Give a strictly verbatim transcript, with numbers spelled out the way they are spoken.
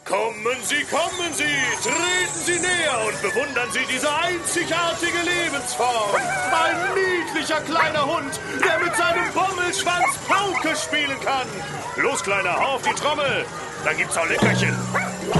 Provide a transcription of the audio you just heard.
Kommen Sie, kommen Sie, treten Sie näher und bewundern Sie diese einzigartige Lebensform. Ein niedlicher kleiner Hund, der mit seinem Bommelschwanz Pauke spielen kann. Los, Kleiner, auf die Trommel. Da gibt's auch Leckerchen.